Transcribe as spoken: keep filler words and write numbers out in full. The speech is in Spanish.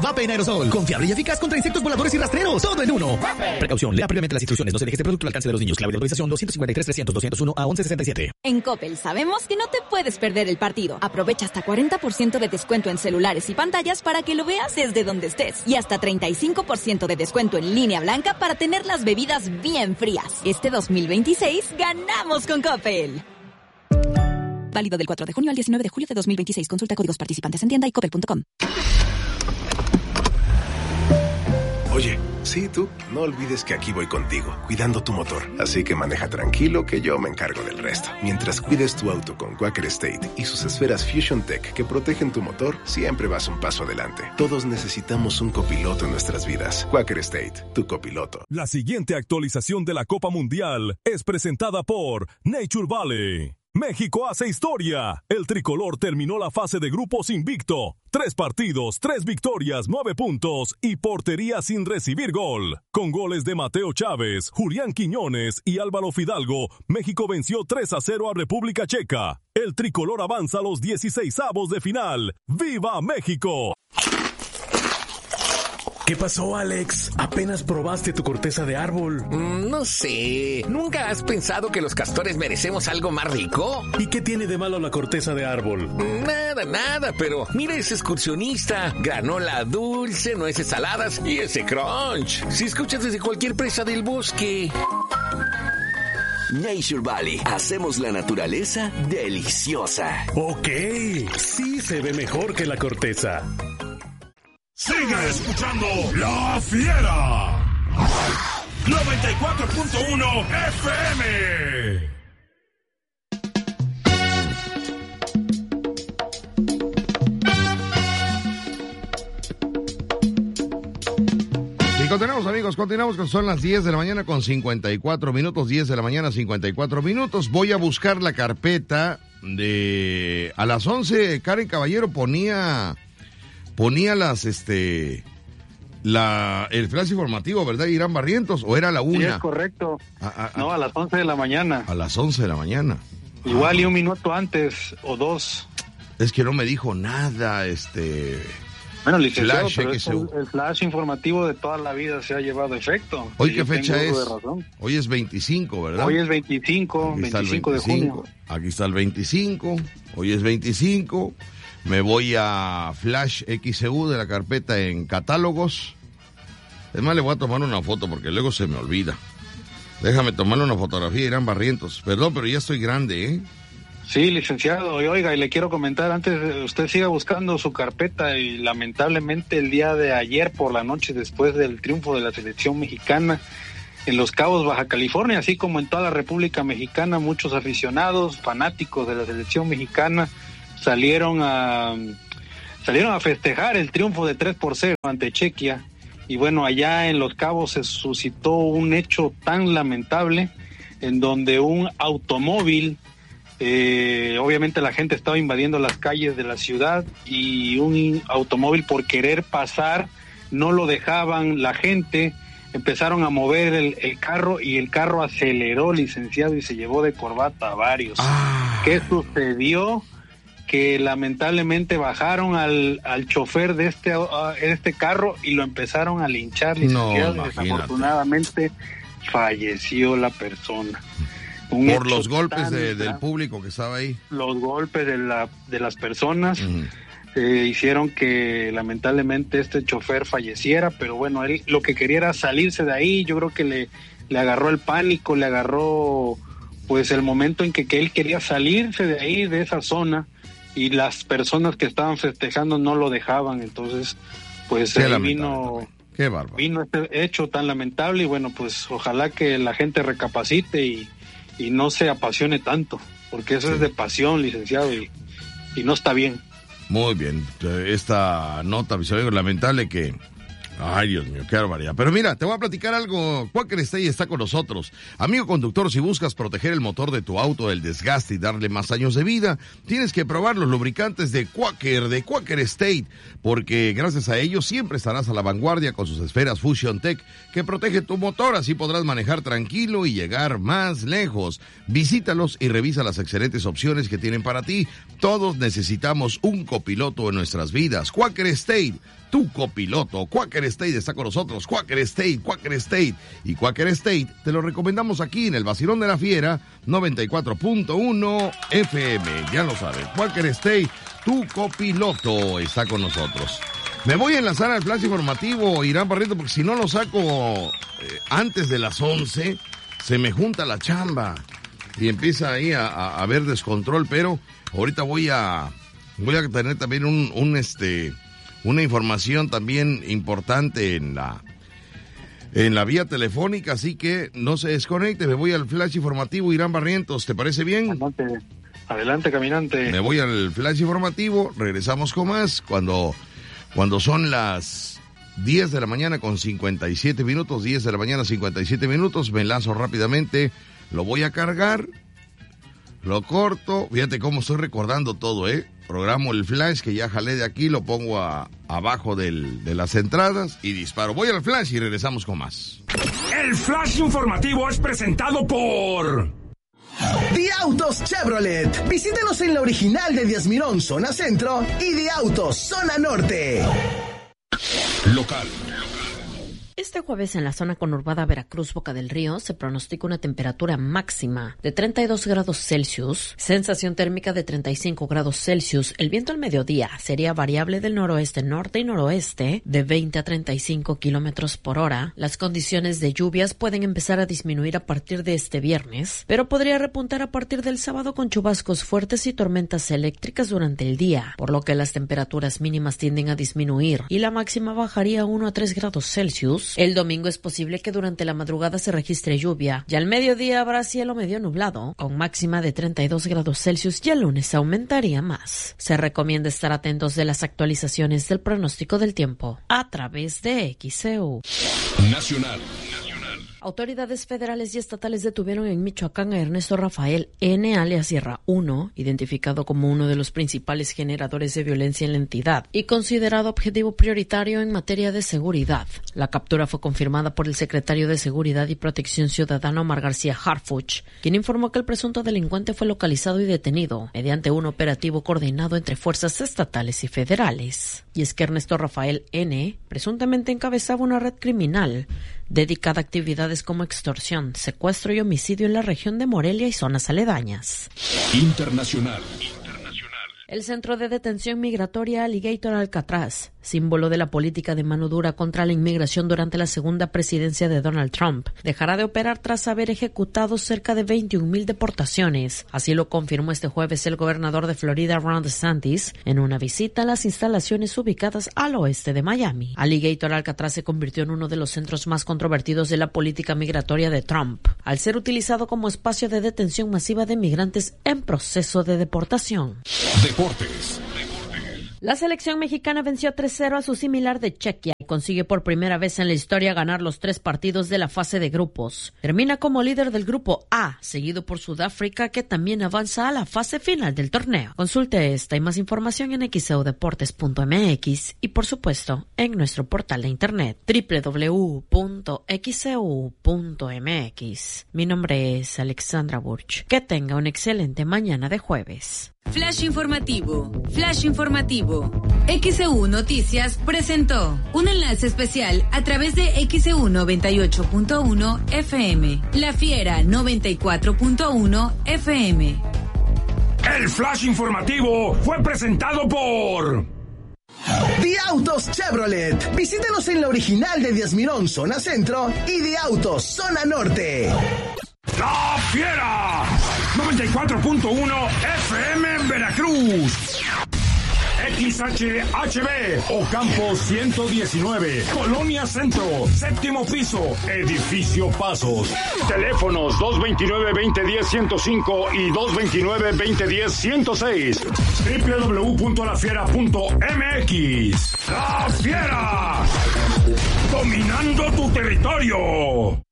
Vape en aerosol. Confiable y eficaz contra insectos voladores y rastreros. Todo en uno. Vape. Precaución. Lea previamente las instrucciones. No se deje este producto al alcance de los niños. Clave de autorización doscientos cincuenta y tres trescientos doscientos uno a once sesenta y siete. En Coppel sabemos que no te puedes perder el partido. Aprovecha hasta cuarenta por ciento de descuento en celulares y pantallas para que lo veas desde donde estés. Y hasta treinta y cinco por ciento de descuento en línea blanca para tener las bebidas bien frías. Este dos mil veintiséis ganamos con Coppel. Válido del cuatro de junio al diecinueve de julio de dos mil veintiséis. Consulta códigos participantes en tienda y coppel punto com. Oye, sí, tú, no olvides que aquí voy contigo, cuidando tu motor. Así que maneja tranquilo que yo me encargo del resto. Mientras cuides tu auto con Quaker State y sus esferas Fusion Tech que protegen tu motor, siempre vas un paso adelante. Todos necesitamos un copiloto en nuestras vidas. Quaker State, tu copiloto. La siguiente actualización de la Copa Mundial es presentada por Nature Valley. México hace historia. El tricolor terminó la fase de grupos invicto. Tres partidos, tres victorias, nueve puntos y portería sin recibir gol. Con goles de Mateo Chávez, Julián Quiñones y Álvaro Fidalgo, México venció tres a cero a República Checa. El tricolor avanza a los dieciseisavos de final. ¡Viva México! ¿Qué pasó, Alex? ¿Apenas probaste tu corteza de árbol? Mm, no sé. ¿Nunca has pensado que los castores merecemos algo más rico? ¿Y qué tiene de malo la corteza de árbol? Nada, nada, pero mira ese excursionista. Granola dulce, nueces saladas y ese crunch. Si escuchas desde cualquier presa del bosque. Nature Valley. Hacemos la naturaleza deliciosa. Ok, sí se ve mejor que la corteza. Sigue escuchando La Fiera. noventa y cuatro punto uno F M. Y continuamos, amigos, continuamos con son las diez de la mañana con cincuenta y cuatro minutos, diez de la mañana cincuenta y cuatro minutos. Voy a buscar la carpeta de... A las once, Karen Caballero ponía... Ponía las, este, la, el flash informativo, ¿verdad, Irán Barrientos? ¿O era la una? Sí, es correcto. A, a, no, a las once de la mañana. A las once de la mañana. Igual ah. y un minuto antes o dos. Es que no me dijo nada, este... Bueno, licenciado, flash, pero es el, el flash informativo de toda la vida se ha llevado efecto. ¿Hoy qué fecha es? Hoy es veinticinco, ¿verdad? Hoy es veinticinco, veinticinco de junio. Aquí está el veinticinco, hoy es veinticinco... Me voy a Flash X E U de la carpeta en catálogos. Es más, le voy a tomar una foto porque luego se me olvida. Déjame tomarle una fotografía, Irán Barrientos. Perdón, pero ya estoy grande, ¿eh? Sí, licenciado. Y oiga, y le quiero comentar, antes usted siga buscando su carpeta y lamentablemente el día de ayer por la noche, después del triunfo de la selección mexicana en Los Cabos, Baja California, así como en toda la República Mexicana, muchos aficionados, fanáticos de la selección mexicana, salieron a salieron a festejar el triunfo de tres por cero ante Chequia. Y bueno, allá en Los Cabos se suscitó un hecho tan lamentable en donde un automóvil, eh, obviamente la gente estaba invadiendo las calles de la ciudad y un automóvil, por querer pasar, no lo dejaban la gente, empezaron a mover el, el carro y el carro aceleró, licenciado, y se llevó de corbata a varios. Ah. ¿Qué sucedió? Que lamentablemente bajaron al, al chofer de este, uh, este carro y lo empezaron a linchar, licenciado. No, desafortunadamente falleció la persona. Un Por los golpes tan, de, del público que estaba ahí. Los golpes de, la, de las personas uh-huh. eh, hicieron que lamentablemente este chofer falleciera, pero bueno, él lo que quería era salirse de ahí. Yo creo que le, le agarró el pánico, le agarró pues el momento en que, que él quería salirse de ahí, de esa zona, y las personas que estaban festejando no lo dejaban. Entonces pues Qué ahí vino Qué bárbaro. vino este hecho tan lamentable y bueno, pues ojalá que la gente recapacite y, y no se apasione tanto, porque eso sí. es de pasión, licenciado, y, y no está bien. Muy bien, esta nota, lamentable que... Ay, Dios mío, qué barbaridad. Pero mira, te voy a platicar algo. Quaker State está con nosotros. Amigo conductor, si buscas proteger el motor de tu auto del desgaste y darle más años de vida, tienes que probar los lubricantes de Quaker, de Quaker State, porque gracias a ellos siempre estarás a la vanguardia con sus esferas Fusion Tech, que protege tu motor. Así podrás manejar tranquilo y llegar más lejos. Visítalos y revisa las excelentes opciones que tienen para ti. Todos necesitamos un copiloto en nuestras vidas. Quaker State, tu copiloto. Quaker State está con nosotros. Quaker State, Quaker State. Y Quaker State te lo recomendamos aquí en el Vacilón de la Fiera, noventa y cuatro punto uno F M. Ya lo sabes, Quaker State, tu copiloto, está con nosotros. Me voy a enlazar al flash informativo, Irán Barreto, porque si no lo saco eh, antes de las once, se me junta la chamba y empieza ahí a, a, a haber descontrol, pero ahorita voy a voy a tener también un, un este una información también importante en la en la vía telefónica, así que no se desconecte. Me voy al flash informativo, Irán Barrientos, ¿te parece bien? Adelante, adelante, caminante. Me voy al flash informativo, regresamos con más cuando cuando son las diez de la mañana con cincuenta y siete minutos, diez de la mañana cincuenta y siete minutos, me lanzo rápidamente, lo voy a cargar, lo corto, fíjate cómo estoy recordando todo, ¿eh? Programo el flash que ya jalé de aquí, lo pongo a, abajo del, de las entradas y disparo. Voy al flash y regresamos con más. El flash informativo es presentado por... The Autos Chevrolet. Visítenos en la original de Díaz Mirón, zona centro, y The Autos, zona norte. Local. Este jueves en la zona conurbada Veracruz, Boca del Río, se pronostica una temperatura máxima de treinta y dos grados Celsius, sensación térmica de treinta y cinco grados Celsius. El viento al mediodía sería variable del noroeste, norte y noroeste de veinte a treinta y cinco kilómetros por hora. Las condiciones de lluvias pueden empezar a disminuir a partir de este viernes, pero podría repuntar a partir del sábado con chubascos fuertes y tormentas eléctricas durante el día, por lo que las temperaturas mínimas tienden a disminuir y la máxima bajaría uno a tres grados Celsius. El domingo es posible que durante la madrugada se registre lluvia y al mediodía habrá cielo medio nublado, con máxima de treinta y dos grados Celsius, y el lunes aumentaría más. Se recomienda estar atentos de las actualizaciones del pronóstico del tiempo a través de X C U. Nacional. Autoridades federales y estatales detuvieron en Michoacán a Ernesto Rafael N., alias Sierra uno, identificado como uno de los principales generadores de violencia en la entidad y considerado objetivo prioritario en materia de seguridad. La captura fue confirmada por el secretario de Seguridad y Protección Ciudadana, Omar García Harfuch, quien informó que el presunto delincuente fue localizado y detenido mediante un operativo coordinado entre fuerzas estatales y federales. Y es que Ernesto Rafael N. presuntamente encabezaba una red criminal dedicada a actividades como extorsión, secuestro y homicidio en la región de Morelia y zonas aledañas. Internacional. El Centro de Detención Migratoria Alligator Alcatraz, símbolo de la política de mano dura contra la inmigración durante la segunda presidencia de Donald Trump, dejará de operar tras haber ejecutado cerca de veintiún mil deportaciones. Así lo confirmó este jueves el gobernador de Florida, Ron DeSantis, en una visita a las instalaciones ubicadas al oeste de Miami. Alligator Alcatraz se convirtió en uno de los centros más controvertidos de la política migratoria de Trump, al ser utilizado como espacio de detención masiva de migrantes en proceso de deportación. Deportes. La selección mexicana venció tres cero a su similar de Chequia y consigue por primera vez en la historia ganar los tres partidos de la fase de grupos. Termina como líder del grupo A, seguido por Sudáfrica, que también avanza a la fase final del torneo. Consulte esta y más información en x e u deportes punto m x y por supuesto en nuestro portal de internet doble u doble u doble u punto x e u punto m x. Mi nombre es Alexandra Burch. Que tenga una excelente mañana de jueves. Flash informativo, flash informativo. X E U Noticias presentó un enlace especial a través de X E U noventa y ocho punto uno F M, La Fiera noventa y cuatro punto uno F M. El flash informativo fue presentado por... The Autos Chevrolet. Visítenos en la original de Díaz Mirón, zona centro, y The Autos, zona norte. La Fiera noventa y cuatro punto uno F M en Veracruz. X H H B Ocampo ciento diecinueve, Colonia Centro, séptimo piso, Edificio Pasos. Teléfonos dos veintinueve, veinte diez, ciento cinco y dos veintinueve, veinte diez, ciento seis. doble u doble u doble u punto la fiera punto m x. La Fiera, dominando tu territorio.